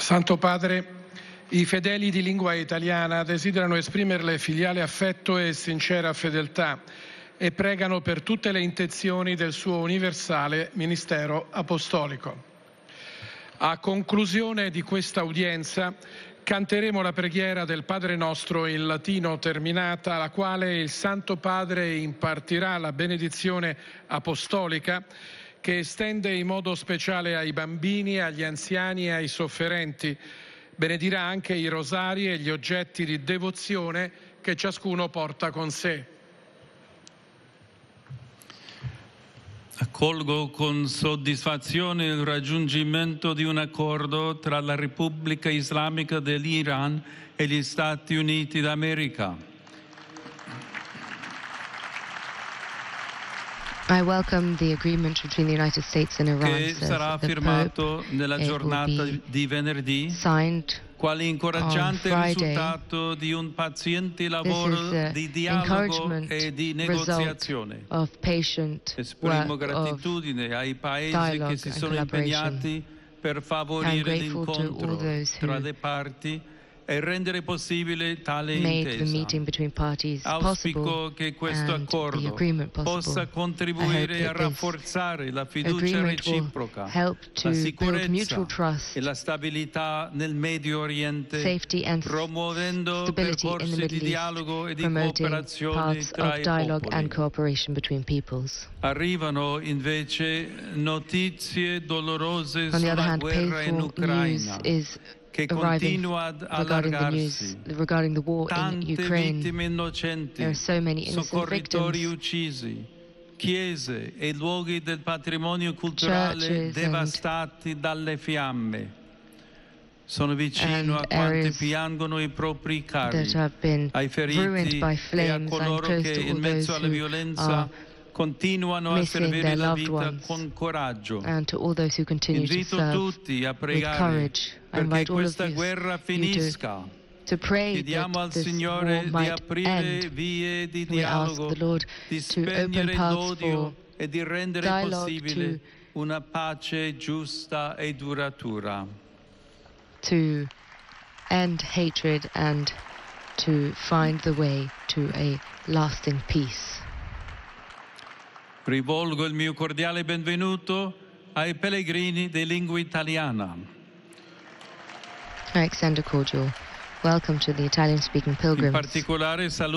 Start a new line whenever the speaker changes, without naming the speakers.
Santo Padre, i fedeli di lingua italiana desiderano esprimerle filiale affetto e sincera fedeltà e pregano per tutte le intenzioni del suo universale ministero apostolico. A conclusione di questa udienza canteremo la preghiera del Padre Nostro in latino terminata, alla quale il Santo Padre impartirà la benedizione apostolica che estende in modo speciale ai bambini, agli anziani e ai sofferenti. Benedirà anche i rosari e gli oggetti di devozione che ciascuno porta con sé.
Accolgo con soddisfazione il raggiungimento di un accordo tra la Repubblica Islamica dell'Iran e gli Stati Uniti d'America.
I welcome the agreement between the United States and Iran,
che sarà firmato nella giornata di venerdì, quale incoraggiante risultato di un paziente lavoro di dialogo e di negoziazione. Esprimo gratitudine ai paesi che si sono impegnati per favorire l'incontro tra le parti e rendere possibile tale intesa. Auspico che questo accordo possa contribuire a rafforzare la fiducia reciproca, la sicurezza e la stabilità nel Medio Oriente, promuovendo percorsi di dialogo e di cooperazione tra i popoli. Arrivano invece notizie dolorose sulla guerra in Ucraina, che continua ad allargarsi. Tante vittime innocenti, soccorritori uccisi, chiese e luoghi del patrimonio culturale devastati dalle fiamme. Sono vicino a quanti piangono i propri cari, ai feriti e a coloro che in mezzo alla violenza continuano a servire la vita con coraggio. Invito tutti a pregare perché questa guerra finisca. Chiediamo al Signore di aprire vie di dialogo, di spegnere l'odio e di rendere possibile una pace giusta e duratura.
To end hatred and to find the way to a lasting peace.
Rivolgo il mio cordiale benvenuto ai pellegrini di lingua italiana.
I extend a cordial welcome to the Italian-speaking pilgrims.
In particolare saluto